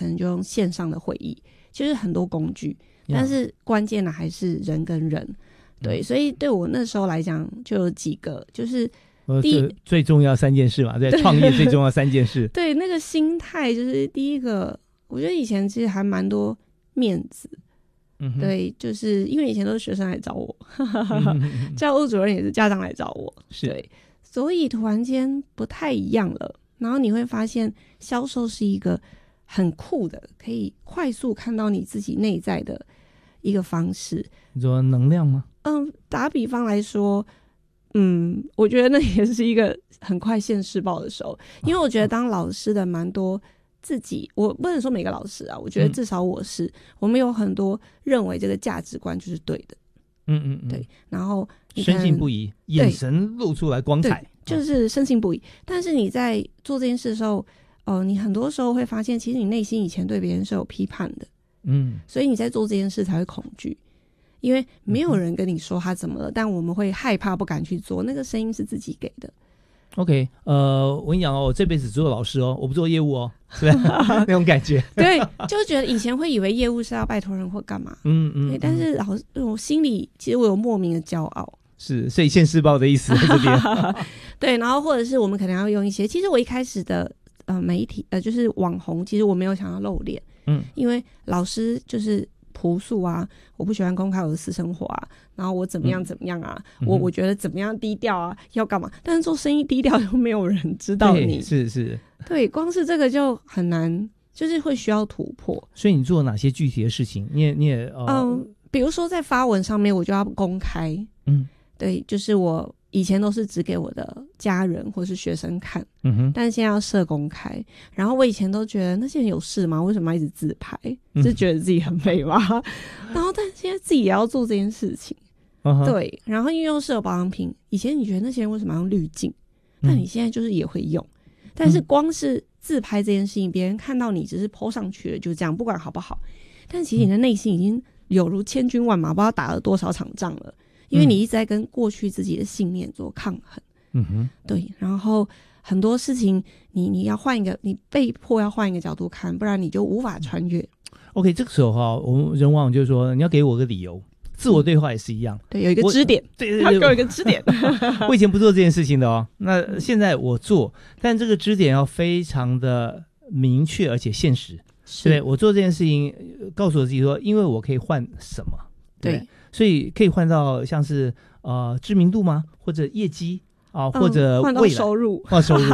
可能就用线上的会议，就是很多工具，但是关键的还是人跟人。对，所以对我那时候来讲就有几个，就是第一最重要3件事嘛，对，创业最重要3件事。 对，那个心态就是第一个，我觉得以前其实还蛮多面子。对，就是因为以前都是学生来找我，教务主任也是家长来找我，对，所以突然间不太一样了。然后你会发现销售是一个很酷的，可以快速看到你自己内在的一个方式。 你说能量吗？ 打比方来说，我觉得那也是一个很快现世报的时候，因为我觉得当老师的蛮多自己，我不能说每个老师啊，我觉得至少我们有很多认为这个价值观就是对的，对，然后深信不疑，眼神露出来光彩， 就是深信不疑。但是你在做这件事的时候，你很多时候会发现，其实你内心以前对别人是有批判的，所以你在做这件事才会恐惧，因为没有人跟你说他怎么了，但我们会害怕不敢去做，那个声音是自己给的。 OK， 我跟你讲我这辈子只做老师我不做业务是吧？那种感觉。 对，就觉得以前会以为业务是要拜托人或干嘛，对，但是我心里其实我有莫名的骄傲， 是，所以现世报的意思在这边。 对，然后或者是我们可能要用一些，其实我一开始的媒体就是网红，其实我没有想要露脸，因为老师就是朴素啊，我不喜欢公开我的私生活啊，然后我怎么样怎么样啊，我觉得怎么样低调啊，要干嘛？但是做生意低调又没有人知道你， 是， 对，光是这个就很难，就是会需要突破。 所以你做哪些具体的事情？你也比如说在发文上面我就要公开，对，就是我以前都是只给我的家人或是学生看，但是现在要设公开。然后我以前都觉得那些人有事吗？为什么要一直自拍？是觉得自己很美吗？然后但现在自己也要做这件事情，对。然后因为又是有保养品，以前你觉得那些人为什么要用滤镜？但你现在就是也会用，但是光是自拍这件事情，别人看到你只是 po 上去了，就这样，不管好不好。但其实你的内心已经有如千军万马，不知道打了多少场仗了。因为你一直在跟过去自己的信念做抗衡，对，然后很多事情你要换一个，你被迫要换一个角度看，不然你就无法穿越。 OK， 这个时候我们人往往就是说你要给我个理由，自我对话也是一样， 对，有一个支点， 对， 要给我一个支点。 我以前不做这件事情的那现在我做，但这个支点要非常的明确而且现实。对，我做这件事情，告诉我自己说，因为我可以换什么，对。所以可以换到像是知名度吗？或者业绩或者换到收入，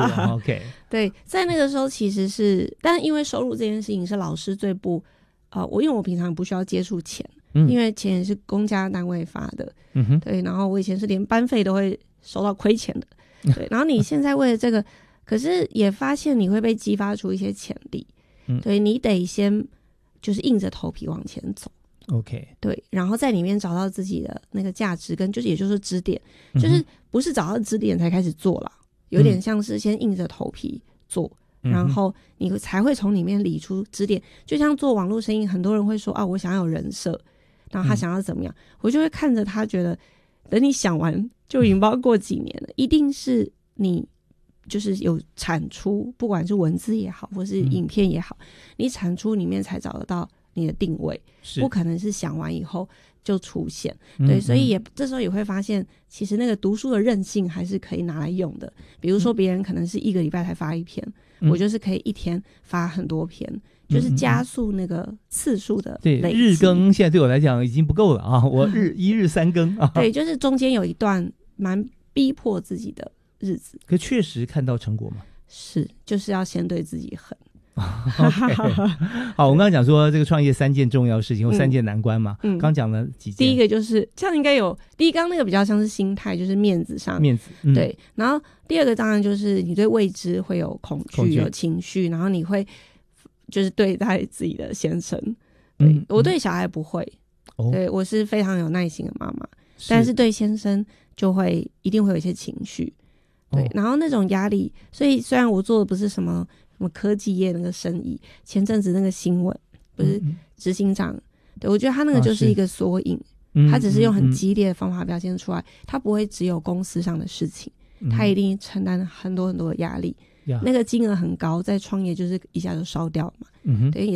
OK， 对，在那个时候其实是，但因为收入这件事情是老师最不因为我平常不需要接触钱，因为钱也是公家单位发的，对，然后我以前是连班费都会收到亏钱的，对，然后你现在为了这个，可是也发现你会被激发出一些潜力，对，你得先就是硬着头皮往前走。 OK， 对，然后在里面找到自己的那个价值跟也就是支点，就是不是找到支点才开始做啦，有点像是先硬着头皮做，然后你才会从里面理出支点。就像做网络生意，很多人会说我想要有人设，然后他想要怎么样，我就会看着他，觉得等你想完就已经不知道过几年了，一定是你就是有产出，不管是文字也好或是影片也好，你产出里面才找得到你的定位，不可能是想完以后就出现，对，所以这时候也会发现，其实那个读书的韧性还是可以拿来用的。比如说别人可能是1个礼拜才发1篇，我就是可以一天发很多篇，就是加速那个次数的累积。 对，日更现在对我来讲已经不够了我一日3更对，就是中间有一段蛮逼迫自己的日子， 可确实看到成果吗？ 是，就是要先对自己狠。 Okay， 好，我们刚刚讲说这个创业3件重要事情或3件难关嘛，刚讲了几件。 第一个就是这样，应该有第一刚那个比较像是心态，就是面子上对，然后第二个当然就是你对未知会有恐惧有情绪，然后你会就是对待自己的先生，对，我对小孩不会，对，我是非常有耐心的妈妈，但是对先生就会一定会有一些情绪，对，然后那种压力，所以虽然我做的不是什么科技业那个生意，前阵子那个新闻不是执行长，对，我觉得他那个就是一个缩影，他只是用很激烈的方法表现出来，他不会只有公司上的事情，他一定承担很多很多的压力，那个金额很高，在创业就是一下就烧掉嘛，对，